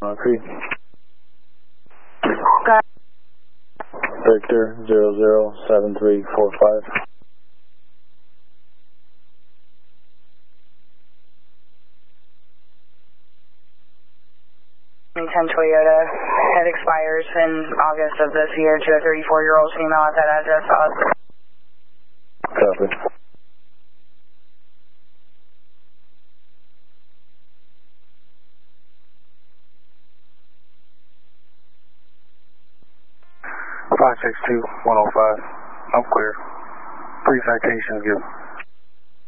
Creed. Got Victor 007345. 10 Toyota. It expires in August of this year to a 34-year-old female at that address. Copy. Five 62105. I'm clear. 3 citations given.